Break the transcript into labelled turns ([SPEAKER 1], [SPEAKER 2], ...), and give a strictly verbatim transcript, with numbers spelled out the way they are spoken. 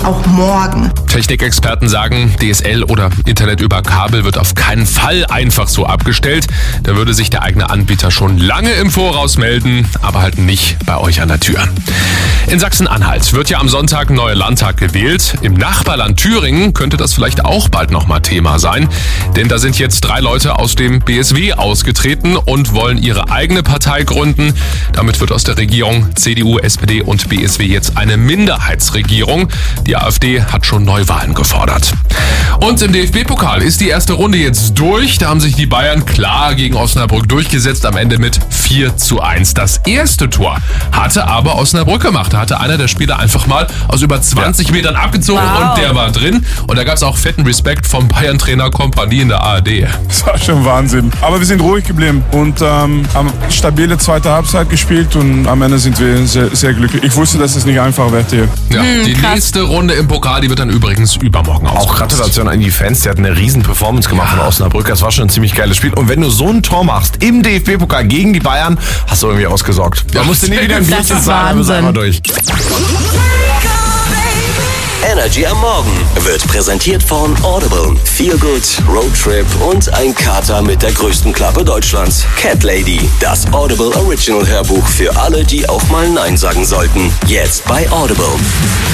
[SPEAKER 1] auch morgen.
[SPEAKER 2] Technikexperten sagen, D S L oder Internet über Kabel wird auf keinen Fall einfach so abgestellt. Da würde sich der eigene Anbieter schon lange im Voraus melden, aber halt nicht bei euch an der Tür. In Sachsen-Anhalt wird ja am Sonntag ein neuer Landtag gewählt. Im Nachbarland Thüringen könnte das vielleicht auch bald nochmal Thema sein. Denn da sind jetzt drei Leute aus dem B S W ausgetreten und wollen ihre eigene Partei gründen. Damit wird aus der Regierung C D U, S P D und B S W jetzt eine Minderheitsregierung. Die AfD hat schon Neuwahlen gefordert. Und im D F B-Pokal ist die erste Runde jetzt durch. Da haben sich die Bayern klar gegen Osnabrück durchgesetzt, am Ende mit vier zu eins. Das erste Tor hatte aber Osnabrück gemacht. Da hatte einer der Spieler einfach mal aus über zwanzig Metern abgezogen wow. und der war drin. Und da gab es auch fetten Respekt vom Bayern-Trainer Kompanie in der A R D.
[SPEAKER 3] Das war schon Wahnsinn. Aber wir sind ruhig geblieben und ähm, haben stabile zweite Halbzeit gespielt und am Ende sind wir sehr, sehr glücklich. Ich wusste, dass es nicht einfach wird hier.
[SPEAKER 2] Ja, hm, die krass. nächste Runde im Pokal, die wird dann übrigens übermorgen ausgelost.
[SPEAKER 4] Auch Gratulation an die Fans, die hatten eine riesen Performance gemacht ja. von Osnabrück. Das war schon ein ziemlich geiles Spiel. Und wenn du so ein Tor machst im D F B-Pokal gegen die Bayern, hast du irgendwie ausgesorgt. Da musst du nie wieder ein Bierchen zahlen, aber einmal durch.
[SPEAKER 5] Energy am Morgen wird präsentiert von Audible. Feel Good, Roadtrip und ein Kater mit der größten Klappe Deutschlands. Cat Lady, das Audible Original Hörbuch für alle, die auch mal Nein sagen sollten. Jetzt bei Audible.